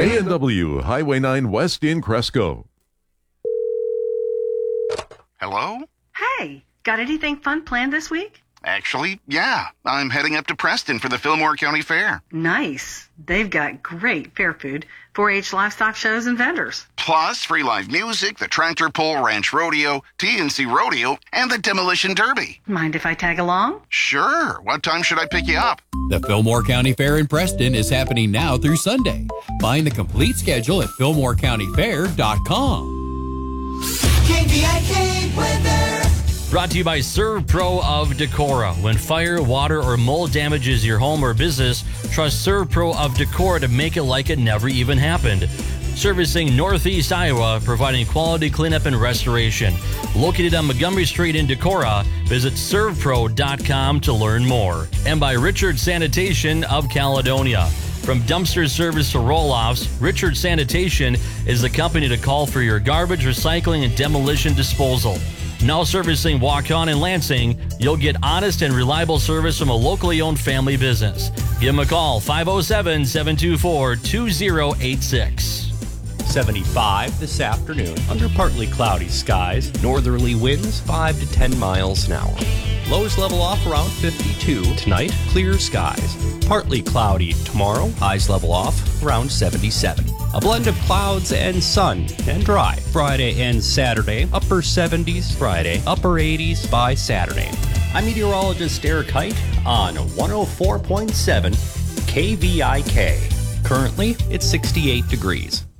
A&W Highway 9 West in Cresco. Hello? Hey, got anything fun planned this week? Actually, yeah. I'm heading up to Preston for the Fillmore County Fair. Nice. They've got great fair food, 4-H livestock shows, and vendors. Plus, free live music, the Tractor Pull Ranch Rodeo, TNC Rodeo, and the Demolition Derby. Mind if I tag along? Sure. What time should I pick you up? The Fillmore County Fair in Preston is happening now through Sunday. Find the complete schedule at FillmoreCountyFair.com. KVIK weather. Brought to you by ServPro of Decorah. When fire, water, or mold damages your home or business, trust ServPro of Decorah to make it like it never even happened. Servicing Northeast Iowa, providing quality cleanup and restoration. Located on Montgomery Street in Decorah, visit servpro.com to learn more. And by Richard Sanitation of Caledonia. From dumpster service to roll-offs, Richard Sanitation is the company to call for your garbage, recycling, and demolition disposal. Now servicing Waukon and Lansing, you'll get honest and reliable service from a locally owned family business. Give them a call, 507-724-2086. 75 this afternoon under partly cloudy skies. Northerly winds 5 to 10 miles an hour. Lows level off around 52. Tonight, clear skies. Partly cloudy tomorrow. Highs level off around 77. A blend of clouds and sun and dry. Friday and Saturday, upper 70s. Friday, upper 80s by Saturday. I'm meteorologist Eric Height on 104.7 KVIK. Currently, it's 68 degrees.